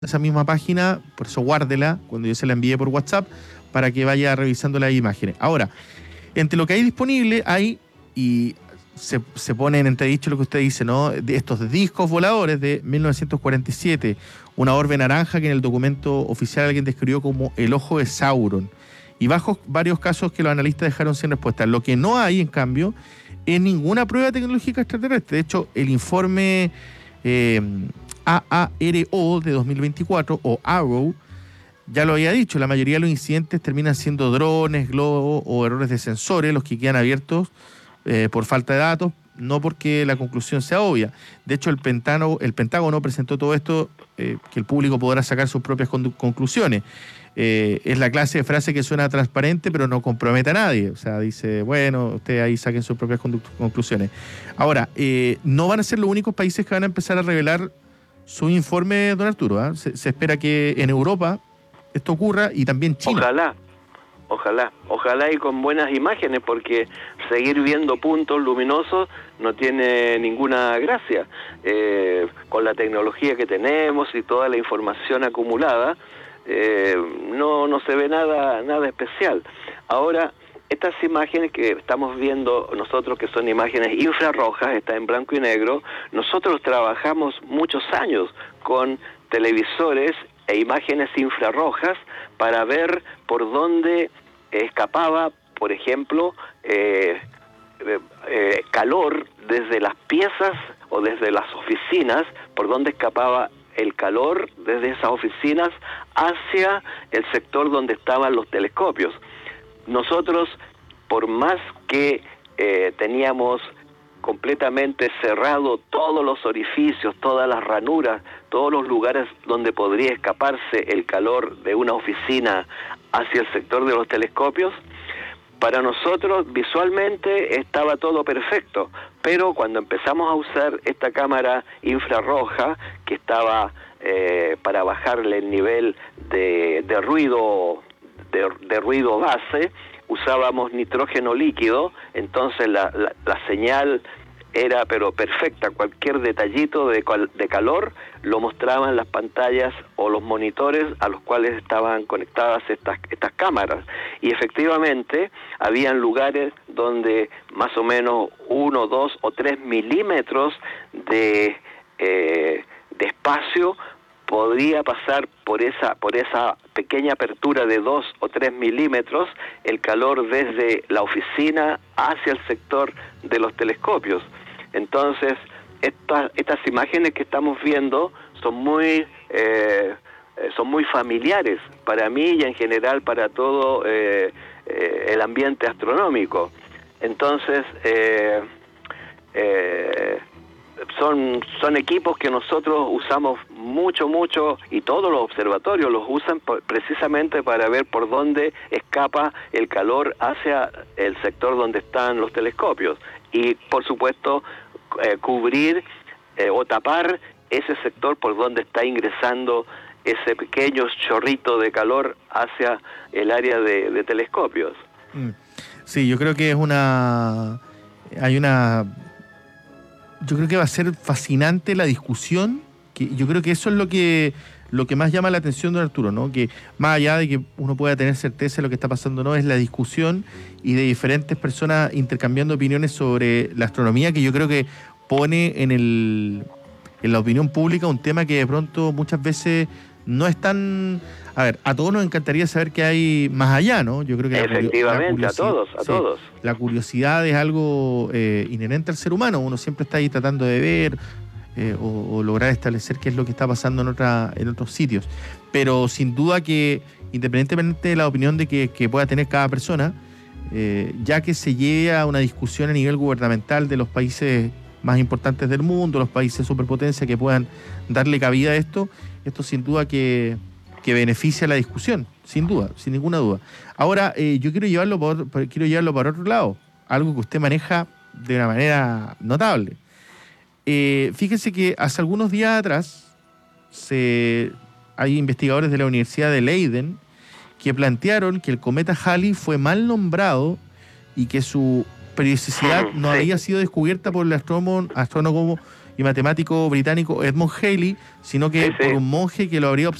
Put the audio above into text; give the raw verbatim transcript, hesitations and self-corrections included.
esa misma página, por eso guárdela cuando yo se la envíe por WhatsApp para que vaya revisando las imágenes. Ahora, entre lo que hay disponible hay, y se, se pone en entredicho lo que usted dice, ¿no? De estos discos voladores de mil novecientos cuarenta y siete, una orbe naranja que en el documento oficial alguien describió como el ojo de Sauron, y bajo varios casos que los analistas dejaron sin respuesta. Lo que no hay, en cambio, es ninguna prueba tecnológica extraterrestre. De hecho, el informe eh, A A R O de dos mil veinticuatro, o AARO, ya lo había dicho, la mayoría de los incidentes terminan siendo drones, globos o errores de sensores los que quedan abiertos eh, por falta de datos, no porque la conclusión sea obvia. De hecho, el Pentágono, el Pentágono presentó todo esto, eh, que el público podrá sacar sus propias conclusiones. Eh, es la clase de frase que suena transparente pero no compromete a nadie. O sea, dice, bueno, ustedes ahí saquen sus propias conclusiones. Ahora, eh, no van a ser los únicos países que van a empezar a revelar su informe, don Arturo. ¿eh? Se, se espera que en Europa esto ocurra, y también China. Ojalá, ojalá, ojalá y con buenas imágenes, porque seguir viendo puntos luminosos no tiene ninguna gracia. Eh, con la tecnología que tenemos y toda la información acumulada, eh, no, no se ve nada, nada especial. Ahora, estas imágenes que estamos viendo nosotros, que son imágenes infrarrojas, está en blanco y negro, nosotros trabajamos muchos años con televisores e imágenes infrarrojas para ver por dónde escapaba, por ejemplo, eh, eh, calor desde las piezas o desde las oficinas, por dónde escapaba el calor desde esas oficinas hacia el sector donde estaban los telescopios. Nosotros, por más que eh, teníamos completamente cerrado todos los orificios, todas las ranuras, todos los lugares donde podría escaparse el calor de una oficina hacia el sector de los telescopios, para nosotros visualmente estaba todo perfecto, pero cuando empezamos a usar esta cámara infrarroja, que estaba eh, para bajarle el nivel de, de ruido de, de ruido base, usábamos nitrógeno líquido, entonces la, la, la señal era pero perfecta. Cualquier detallito de, de calor lo mostraban las pantallas o los monitores a los cuales estaban conectadas estas, estas cámaras. Y efectivamente habían lugares donde más o menos uno, dos o tres milímetros de, eh, de espacio podría pasar por esa por esa pequeña apertura de dos o tres milímetros el calor desde la oficina hacia el sector de los telescopios. Entonces, estas estas imágenes que estamos viendo son muy eh, son muy familiares para mí y en general para todo eh, eh, el ambiente astronómico. Entonces, eh, eh, Son, son equipos que nosotros usamos mucho, mucho, y todos los observatorios los usan por, precisamente para ver por dónde escapa el calor hacia el sector donde están los telescopios. Y, por supuesto, eh, cubrir eh, o tapar ese sector por donde está ingresando ese pequeño chorrito de calor hacia el área de, de telescopios. Sí, yo creo que es una... hay una... Yo creo que va a ser fascinante la discusión, que yo creo que eso es lo que lo que más llama la atención, don Arturo, ¿no? Que más allá de que uno pueda tener certeza de lo que está pasando, no, es la discusión y de diferentes personas intercambiando opiniones sobre la astronomía, que yo creo que pone en el en la opinión pública un tema que de pronto muchas veces no es tan... A ver, a todos nos encantaría saber qué hay más allá, ¿no? Yo creo que efectivamente, la a todos, a sí, todos. La curiosidad es algo eh, inherente al ser humano. Uno siempre está ahí tratando de ver eh, o, o lograr establecer qué es lo que está pasando en otra, en otros sitios. Pero sin duda que, independientemente de la opinión de que, que pueda tener cada persona, eh, ya que se lleve a una discusión a nivel gubernamental de los países más importantes del mundo, los países superpotencia que puedan darle cabida a esto, esto sin duda que... que beneficia la discusión, sin duda, sin ninguna duda. Ahora, eh, yo quiero llevarlo por, por, quiero llevarlo para otro lado, algo que usted maneja de una manera notable. Eh, fíjese que hace algunos días atrás se, hay investigadores de la Universidad de Leiden que plantearon que el cometa Halley fue mal nombrado y que su periodicidad no sí. había sido descubierta por el astrónomo, astrónomo y matemático británico Edmund Halley, sino que Sí, sí. por un monje que lo habría